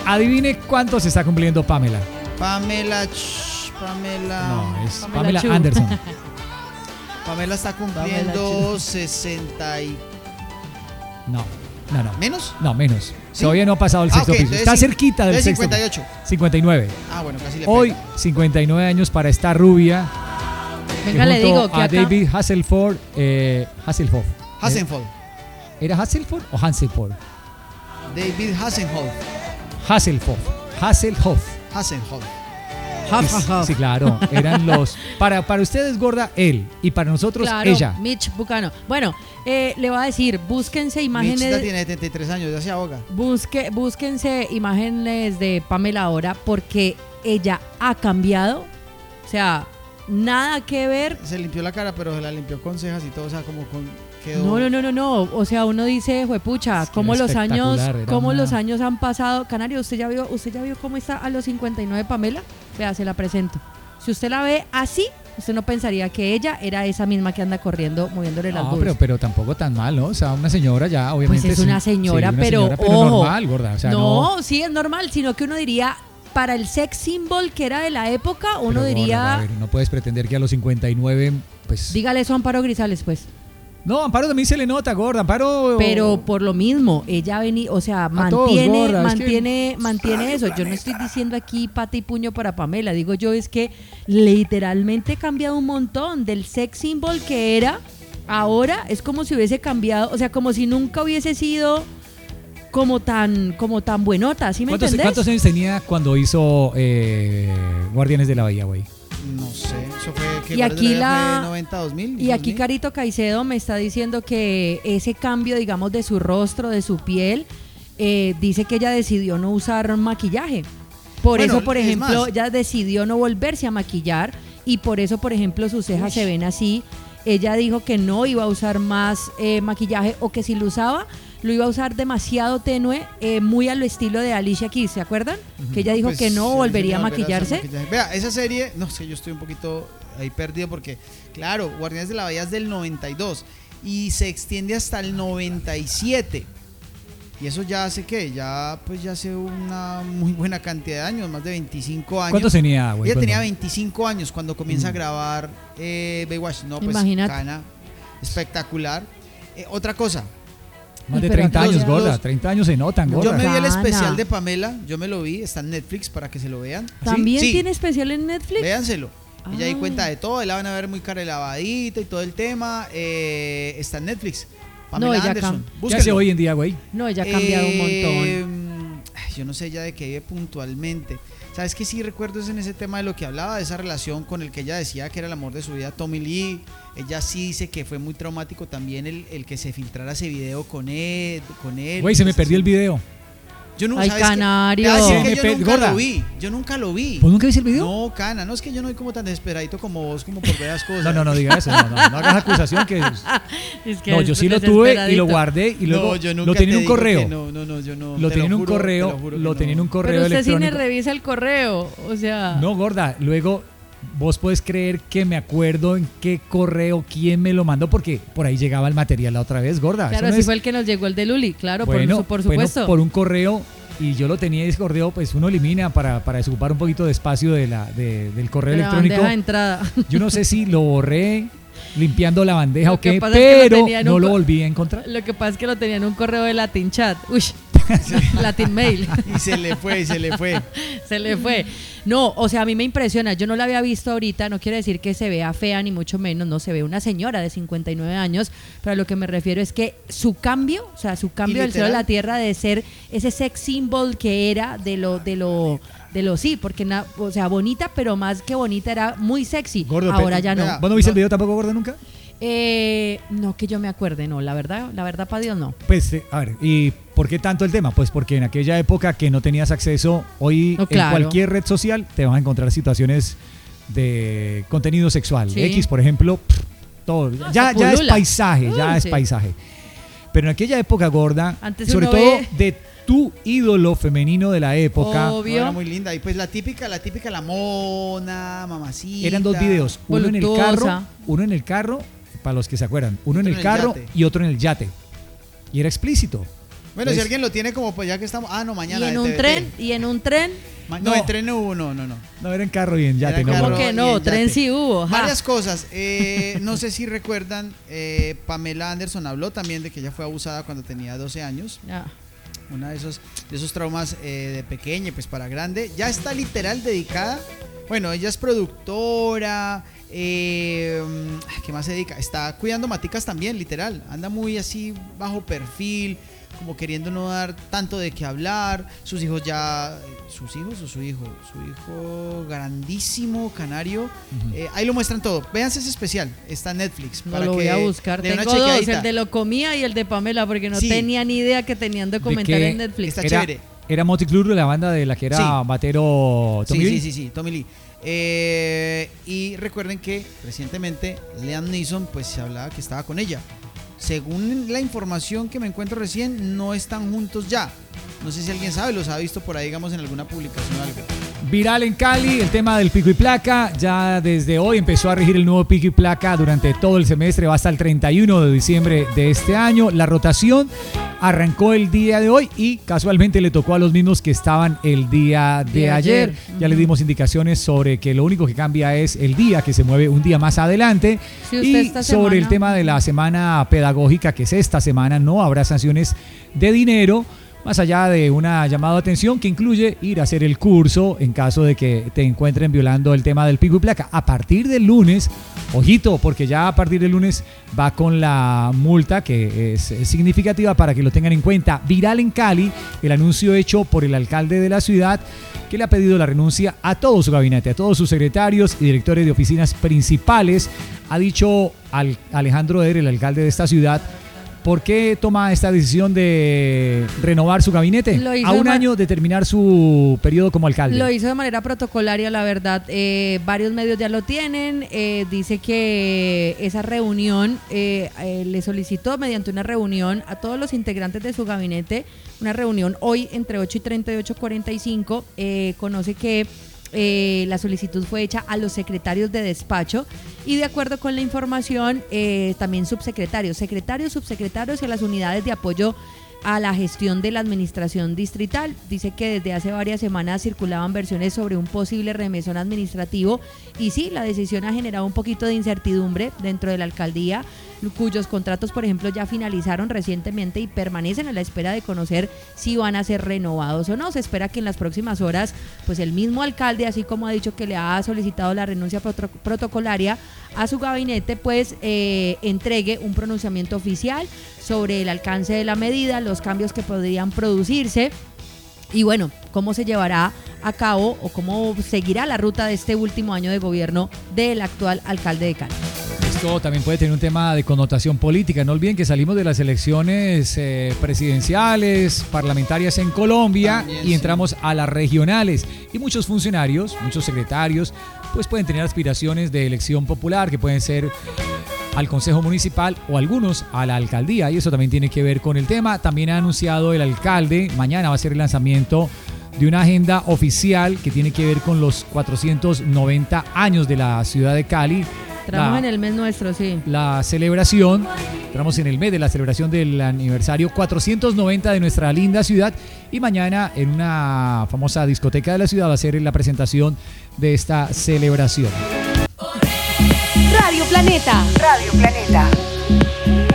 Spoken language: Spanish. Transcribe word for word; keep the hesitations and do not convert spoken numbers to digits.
Adivine cuánto se está cumpliendo Pamela. Pamela... Ch, Pamela... No, es Pamela Pamela, Chu. Anderson. Pamela está Pamela cumpliendo Chu. sesenta y... No, no, no. ¿Menos? No, menos. ¿Sí? Todavía no ha pasado el Ah, sexto ok, piso. entonces Está cin- cerquita del entonces sexto cincuenta y piso. ocho. cincuenta y nueve. Ah, bueno, casi le Hoy, pega. cincuenta y nueve años para esta rubia. Venga, que le junto digo que a acá... David Hasselhoff. Eh, Hasselhoff. Hasselhoff. ¿Era Hasselhoff o Hasselhoff? David Hasselhoff. Hasselhoff. Hasselhoff. Hasselhoff. Sí, claro. Eran los. Para, para ustedes, gorda, él. Y para nosotros, Claro, ella. Mitch Bucano. Bueno, eh, le voy a decir, búsquense imágenes... Mitchita tiene setenta y tres años, ya se ahoga. Busque, búsquense imágenes de Pamela ahora porque ella ha cambiado. O sea, nada que ver. Se limpió la cara, pero se la limpió con cejas y todo, o sea, como con... Quedó... No, no, no, no, no. O sea, uno dice, juepucha, Es que cómo era los años, espectacular, era cómo una- los años han pasado. Canario, ¿usted ya vio, usted ya vio cómo está a los cincuenta y nueve Pamela? Vea, se la presento. Si usted la ve así, usted no pensaría que ella era esa misma que anda corriendo moviéndole las No, boobies. pero, pero tampoco tan mal, ¿no? O sea, una señora ya, obviamente. Pues es una sí, señora, sí, una pero, señora, pero ojo, normal, gorda. O sea, no. no, sí es normal, sino que uno diría, para el sex symbol que era de la época, uno Pero, diría, gorda, a ver, no puedes pretender que a los cincuenta y nueve, pues. dígale eso a Amparo Grisales, pues. No, Amparo también se le nota, gorda. Amparo. Pero por lo mismo, ella venía, o sea, A todos, mantiene, gorda, es que- mantiene, mantiene eso. Yo no estoy diciendo aquí pata y puño para Pamela, digo yo es que literalmente ha cambiado un montón del sex symbol que era, ahora es como si hubiese cambiado, o sea, como si nunca hubiese sido como tan, como tan buenota, ¿sí me ¿Cuántos, entendés? ¿Cuántos años tenía cuando hizo eh, Guardianes de la Bahía, güey? No sé, eso fue... ¿qué Y aquí fue la- noventa, dos mil, Y aquí dos mil? Carito Caicedo me está diciendo que ese cambio, digamos, de su rostro, de su piel, eh, dice que ella decidió no usar maquillaje. Por Bueno, eso, por es ejemplo, más. ella decidió no volverse a maquillar y por eso, por ejemplo, sus cejas Uy. se ven así. Ella dijo que no iba a usar más eh, maquillaje o que si lo usaba, lo iba a usar demasiado tenue, eh, muy al estilo de Alicia Keys, ¿se acuerdan? Que ella dijo Pues, que no sí, volvería a volver hacer maquillarse. maquillaje. Vea, esa serie, no sé, yo estoy un poquito ahí perdido porque, claro, Guardianes de la Bahía es del noventa y dos y se extiende hasta el noventa y siete. Y eso ya hace que, ya pues ya hace una muy buena cantidad de años, más de veinticinco años. ¿Cuántos tenía, güey? Ella tenía cuando- veinticinco años cuando comienza a grabar eh, Baywatch. No, pues Imagínate. Cana, espectacular. Eh, otra cosa, Más de Pero treinta los- años, gorda. los- treinta años se notan, yo gorda. me vi el Cana. especial de Pamela, yo me lo vi, está en Netflix para que se lo vean. ¿También Sí. tiene especial en Netflix? Véanselo. Ella di Ay. cuenta de todo, ahí la van a ver muy cara de lavadita y todo el tema. eh, está en Netflix. Pamela No, ella Anderson. cam- ¿Qué hace hoy en día, güey? No, ella ha cambiado un montón. montón. Yo no sé ya de qué vive puntualmente. ¿Sabes qué? Sí recuerdo es en ese tema de lo que hablaba, de esa relación con el que ella decía que era el amor de su vida, Tommy Lee. Ella sí dice que fue muy traumático también el, el que se filtrara ese video con él. Con él Güey, se me Pues, perdió el así. video. Yo no, Ay, ¿sabes qué? Canario. Te voy a decir Se que me yo per- nunca gorda. lo vi. Yo nunca lo vi. ¿Pues nunca viste el video? No, Cana, no es que yo no soy como tan desesperadito como vos, como por ver las cosas. No, no, no diga eso. No, no, no hagas acusación que. Es que No, es yo sí lo tuve y lo desesperadito. guardé y luego No, yo nunca lo tenía en te un digo correo. que No, no, no, yo no. Lo te tenía en un juro, te correo, lo juro lo que tenía en no. un correo Pero usted sí me electrónico. revisa el correo, o sea... No, gorda, luego vos podés creer que me acuerdo en qué correo, quién me lo mandó, porque por ahí llegaba el material la otra vez, gorda. Claro, Eso no así es- fue el que nos llegó el de Luli, claro, por bueno, su- por, bueno, supuesto. por un correo, y yo lo tenía ese correo, pues uno elimina para, para desocupar un poquito de espacio de la, de- del correo De la electrónico. bandeja de entrada. Yo no sé si lo borré limpiando la bandeja Lo o que qué, pasa es que lo pero tenía en no un lo co- volví a encontrar. Lo que pasa es que lo tenía en un correo de Latin Chat. Uy, Latin Mail. Y se le fue, y se le fue. Se le fue. No, o sea, a mí me impresiona. Yo no la había visto ahorita. No quiere decir que se vea fea, ni mucho menos. No se ve una señora de cincuenta y nueve años. Pero a lo que me refiero es que su cambio, o sea, su cambio del cielo a la literal. tierra de ser ese sex symbol que era de lo, de lo, de lo sí, porque, na- o sea, bonita, pero más que bonita era muy sexy. Gordo, Ahora pe- ya no. vea, ¿Vos no viste no. el video tampoco, gorda, nunca? Eh, no que yo me acuerde, no. La verdad, la verdad, para Dios, no. Pues, eh, a ver, ¿y por qué tanto el tema? Pues porque en aquella época que no tenías acceso, hoy No, claro. en cualquier red social te vas a encontrar situaciones de contenido sexual. Sí. X, por ejemplo, pff, todo. No, ya, se ya es pulula. paisaje, ya Uy, es sí. paisaje. Pero en aquella época, gorda, Antes sobre uno todo ve- de tu ídolo femenino de la época, Obvio. No, era muy linda. Y pues la típica, la típica, la mona, mamacita. eran dos videos. Uno en el Voluptuosa. carro, uno en el carro, para los que se acuerdan, uno en Otro el en el carro yate. y otro en el yate. Y era explícito. Bueno, Entonces, si alguien lo tiene como pues ya que estamos... Ah, no, mañana. Y en de un T V T. tren, y en un tren, Ma- No, No. en tren no hubo, no, no, no. No, era en carro y en yate. Era no, carro ¿cómo no. que y no? en Tren yate. sí hubo. ja. Varias cosas. Eh, no sé si recuerdan, eh, Pamela Anderson habló también de que ella fue abusada cuando tenía doce años. Ah. Una de esos, de esos traumas eh, de pequeña, pues para grande. Ya está literal dedicada. Bueno, ella es productora. Eh, ¿Qué más se dedica? Está cuidando maticas también, literal. Anda muy así bajo perfil, como queriendo no dar tanto de qué hablar. Sus hijos ya... ¿Sus hijos o su hijo? Su hijo grandísimo, canario. Ujú. Eh, ahí lo muestran todo. Véanse ese especial. Está en Netflix. No para lo voy que a buscar. den una Tengo dos, chequeadita. el de Locomía y el de Pamela, porque no Sí. tenía ni idea que tenían documental qué? en Netflix. Está Era, chévere. era Motley Crue, la banda de la que era Sí. batero Tommy Sí, Lee. sí, sí, sí, Tommy Lee. Eh, y recuerden que recientemente Liam Neeson pues se hablaba que estaba con ella. Según la información que me encuentro recién, no están juntos ya. No sé si alguien sabe, los ha visto por ahí, digamos, en alguna publicación o algo. Viral en Cali, el tema del pico y placa. Ya desde hoy empezó a regir el nuevo pico y placa durante todo el semestre, va hasta el treinta y uno de diciembre de este año. La rotación arrancó el día de hoy y casualmente le tocó a los mismos que estaban el día de, De ayer. ayer. Ya les dimos indicaciones sobre que lo único que cambia es el día, que se mueve un día más adelante. Sí, usted y esta sobre el semana- tema de la semana pedagógica, que es esta semana, no habrá sanciones de dinero. Más allá de una llamada de atención que incluye ir a hacer el curso en caso de que te encuentren violando el tema del pico y placa. A partir del lunes, ojito, porque ya a partir del lunes va con la multa que es significativa para que lo tengan en cuenta. Viral en Cali, el anuncio hecho por el alcalde de la ciudad que le ha pedido la renuncia a todo su gabinete, a todos sus secretarios y directores de oficinas principales. Ha dicho al Alejandro Der, el alcalde de esta ciudad, ¿por qué toma esta decisión de renovar su gabinete? Lo hizo A un de ma- año de terminar su periodo como alcalde. Lo hizo de manera protocolaria, la verdad. Eh, varios medios ya lo tienen. Eh, dice que esa reunión eh, eh, le solicitó mediante una reunión a todos los integrantes de su gabinete, una reunión hoy entre ocho y treinta y ocho cuarenta y cinco. Eh, conoce que Eh, la solicitud fue hecha a los secretarios de despacho y de acuerdo con la información eh, también subsecretarios, secretarios, subsecretarios y a las unidades de apoyo a la gestión de la administración distrital. Dice que desde hace varias semanas circulaban versiones sobre un posible remesón administrativo y sí, la decisión ha generado un poquito de incertidumbre dentro de la alcaldía, cuyos contratos, por ejemplo, ya finalizaron recientemente y permanecen a la espera de conocer si van a ser renovados o no. Se espera que en las próximas horas, pues el mismo alcalde, así como ha dicho que le ha solicitado la renuncia protro- protocolaria a su gabinete, pues eh, entregue un pronunciamiento oficial sobre el alcance de la medida, los cambios que podrían producirse y bueno, cómo se llevará a cabo o cómo seguirá la ruta de este último año de gobierno del actual alcalde de Cali. Esto también puede tener un tema de connotación política. No olviden que salimos de las elecciones eh, presidenciales, parlamentarias en Colombia También, y sí. entramos a las regionales. Y muchos funcionarios, muchos secretarios, pues pueden tener aspiraciones de elección popular que pueden ser al Consejo Municipal o algunos a la alcaldía. Y eso también tiene que ver con el tema. También ha anunciado el alcalde, mañana va a ser el lanzamiento de una agenda oficial que tiene que ver con los cuatrocientos noventa años de la ciudad de Cali. Entramos La- en el mes nuestro, sí. la celebración, entramos en el mes de la celebración del aniversario cuatrocientos noventa de nuestra linda ciudad y mañana en una famosa discoteca de la ciudad va a ser la presentación de esta celebración. Radio Planeta. Radio Planeta.